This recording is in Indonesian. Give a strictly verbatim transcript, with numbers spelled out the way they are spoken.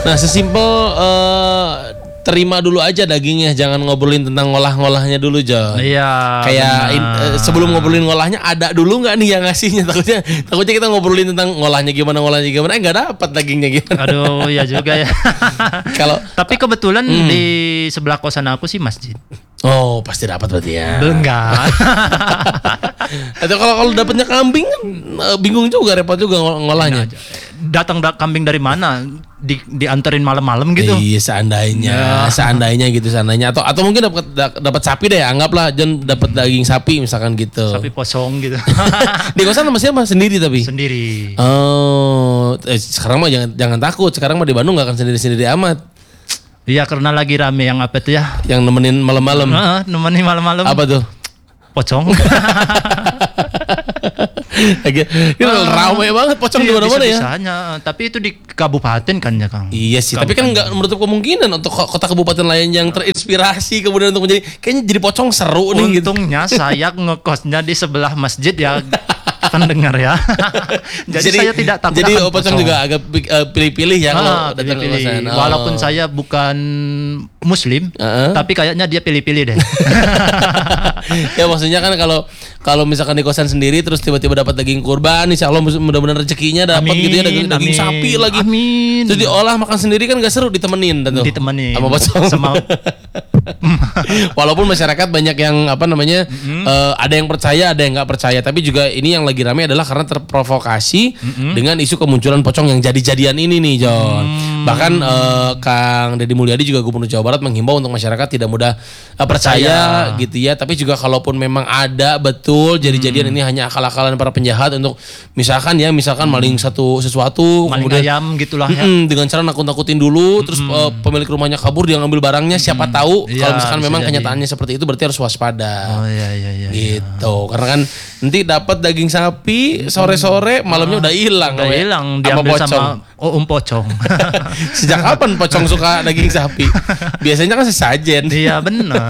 Nah, sesimpel uh, terima dulu aja dagingnya, jangan ngobrolin tentang ngolah-ngolahnya dulu, Jo. Iya. Kayak in, uh, sebelum ngobrolin ngolahnya ada dulu nggak nih yang ngasihnya? Takutnya takutnya kita ngobrolin tentang ngolahnya gimana, ngolahnya gimana, eh nggak dapat dagingnya gimana. Aduh, ya juga ya. Kalau tapi kebetulan hmm. di sebelah kosan aku sih masjid. Oh, pasti dapat berarti ya. Enggak. Atau kalau kalau dapatnya kambing kan bingung juga, repot juga ngolahnya. Datang da- kambing dari mana? Di dianterin malam-malam gitu. Iya, seandainya, ya. seandainya gitu, seandainya atau atau mungkin dapat dapat sapi deh, anggaplah Jon dapat daging sapi misalkan gitu. Sapi posong gitu. Di kosan sama siapa? Sendiri tapi. Sendiri. Oh, eh, sekarang mah jangan jangan takut. Sekarang mah di Bandung nggak akan sendiri-sendiri amat. Iya, karena lagi rame yang apa itu ya? Yang nemenin malam-malam. Heeh, nemenin malam-malam. Apa tuh? Pocong. Lagi, ini uh, ramai banget pocong di mana-mana ya. Bisanya, tapi itu di kabupaten kan ya, Kang. Iya sih, kabupaten. Tapi kan nggak menutup kemungkinan untuk kota kabupaten lain yang terinspirasi kemudian untuk menjadi kayaknya jadi pocong seru nih. Untungnya gitu. Saya ngekosnya di sebelah masjid ya. Pendengar ya. Jadi, jadi saya tidak takut. Jadi pocong, pocong juga agak uh, pilih-pilih ya kalau ah, datang ke kosan. Oh. Walaupun saya bukan muslim, uh-huh. tapi kayaknya dia pilih-pilih deh. Ya maksudnya kan kalau kalau misalkan di kosan sendiri terus tiba-tiba dapat daging kurban, insya Allah mudah-mudahan rezekinya dapat gitu ya, daging, daging sapi lagi. Amin. Terus diolah makan sendiri kan gak seru, ditemenin tentu. Ditemenin. Sama pocong. Sama walaupun masyarakat banyak yang apa namanya mm-hmm. uh, ada yang percaya, ada yang nggak percaya, tapi juga ini yang lagi ramai adalah karena terprovokasi mm-hmm. dengan isu kemunculan pocong yang jadi-jadian ini nih, Jon. Mm. Bahkan uh, Kang Deddy Mulyadi juga Gubernur Jawa Barat menghimbau untuk masyarakat tidak mudah uh, percaya, percaya gitu ya, tapi juga kalaupun memang ada betul jadi-jadian mm. ini hanya akal-akalan para penjahat untuk misalkan ya misalkan mm. maling satu sesuatu, maling kemudian ayam gitulah ya. Dengan cara nakut-nakutin dulu, mm-hmm. terus uh, pemilik rumahnya kabur, dia ngambil barangnya, mm-hmm. siapa tahu ya, kalau misalkan memang jadi. Kenyataannya seperti itu berarti harus waspada. Oh iya iya iya. Gitu. Ya. Karena kan nanti dapat daging sapi sore-sore malamnya udah hilang. Udah hilang diambil sama om pocong. Sejak kapan pocong suka daging sapi? Biasanya kan sesajen. Iya benar.